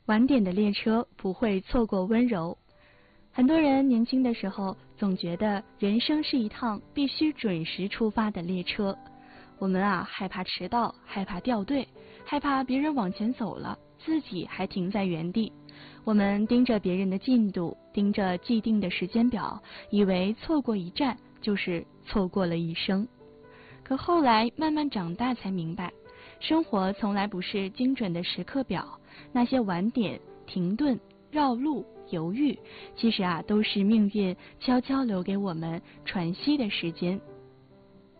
晚点的列车不会错过温柔。很多人年轻的时候总觉得人生是一趟必须准时出发的列车，我们害怕迟到，害怕掉队，害怕别人往前走了，自己还停在原地。我们盯着别人的进度，盯着既定的时间表，以为错过一站就是错过了一生。可后来慢慢长大才明白，生活从来不是精准的时刻表，那些晚点、停顿、绕路、犹豫，其实都是命运悄悄留给我们喘息的时间。